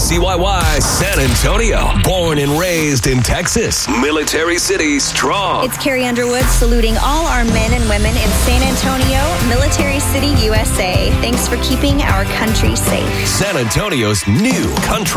WCYY San Antonio. Born and raised in Texas. Military City strong. It's Carrie Underwood saluting all our men and women in San Antonio, Military City, USA. Thanks for keeping our country safe. San Antonio's new country.